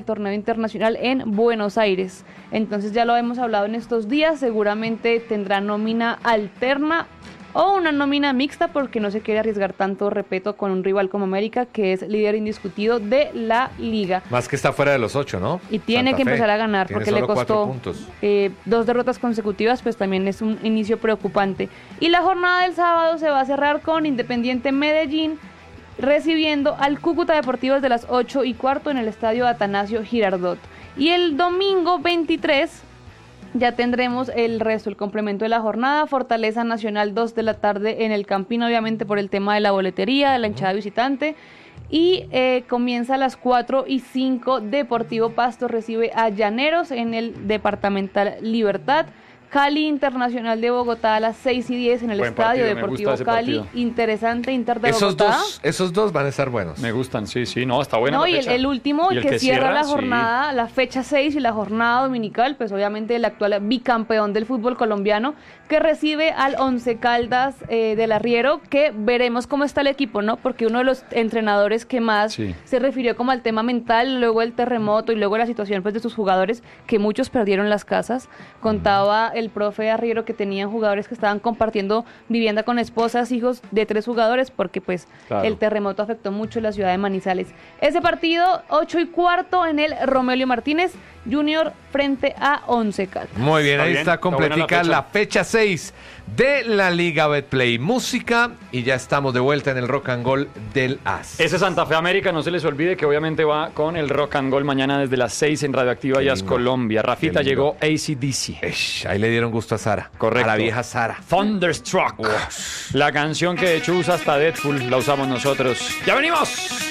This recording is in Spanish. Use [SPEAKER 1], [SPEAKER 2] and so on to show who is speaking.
[SPEAKER 1] torneo internacional en Buenos Aires. Entonces ya lo hemos hablado en estos días, seguramente tendrá nómina alterna o una nómina mixta porque no se quiere arriesgar tanto, repito, con un rival como América, que es líder indiscutido de la liga.
[SPEAKER 2] Más que está fuera de los 8, ¿no?
[SPEAKER 1] Y tiene
[SPEAKER 2] Santa
[SPEAKER 1] que
[SPEAKER 2] Fe
[SPEAKER 1] empezar a ganar
[SPEAKER 2] tiene
[SPEAKER 1] porque le
[SPEAKER 2] solo 4
[SPEAKER 1] costó
[SPEAKER 2] puntos.
[SPEAKER 1] 2 derrotas consecutivas, pues también es un inicio preocupante. Y la jornada del sábado se va a cerrar con Independiente Medellín recibiendo al Cúcuta Deportivo desde las 8:15 en el estadio Atanasio Girardot. Y el domingo 23 ya tendremos el resto, el complemento de la jornada. Fortaleza Nacional 2 de la tarde en el Campín, obviamente por el tema de la boletería, de la hinchada visitante. Y comienza a las 4:05, Deportivo Pasto recibe a Llaneros en el Departamental Libertad. Cali Internacional de Bogotá a las 6:10 en el
[SPEAKER 3] Buen
[SPEAKER 1] Estadio
[SPEAKER 3] partido,
[SPEAKER 1] Deportivo Cali.
[SPEAKER 3] partido.
[SPEAKER 1] Interesante, Inter de Bogotá.
[SPEAKER 2] Esos dos van a estar buenos.
[SPEAKER 3] Me gustan, sí, no, está buena
[SPEAKER 1] No,
[SPEAKER 3] la
[SPEAKER 1] y
[SPEAKER 3] fecha.
[SPEAKER 1] el último,
[SPEAKER 3] Y
[SPEAKER 1] el que cierra la
[SPEAKER 3] sí.
[SPEAKER 1] jornada, la fecha 6 y la jornada dominical, pues obviamente el actual bicampeón del fútbol colombiano, que recibe al Once Caldas del Arriero, que veremos cómo está el equipo, ¿no? Porque uno de los entrenadores que más se refirió como al tema mental, luego el terremoto y luego la situación pues de sus jugadores, que muchos perdieron las casas. Contaba el profe Arriero que tenían jugadores que estaban compartiendo vivienda con esposas, hijos de 3 jugadores, porque pues el terremoto afectó mucho la ciudad de Manizales. Ese partido, 8:15 en el Romelio Martínez Junior frente a Once Caldas.
[SPEAKER 2] Muy bien,
[SPEAKER 3] Está
[SPEAKER 2] ahí
[SPEAKER 3] bien,
[SPEAKER 2] está
[SPEAKER 3] está buena
[SPEAKER 2] completica
[SPEAKER 3] la
[SPEAKER 2] la fecha 6 de la Liga Betplay. Música y ya estamos de vuelta en el Rock and Roll del AS.
[SPEAKER 3] Ese Santa Fe América, no se les olvide que obviamente va con el Rock and Roll mañana desde las 6 en Radioactiva Jazz Colombia. Rafita, llegó AC/DC.
[SPEAKER 2] Ahí le dieron gusto a Sara.
[SPEAKER 3] Correcto.
[SPEAKER 2] A la vieja Sara.
[SPEAKER 3] Thunderstruck. La canción que de hecho usa hasta Deadpool, la usamos nosotros. ¡Ya venimos!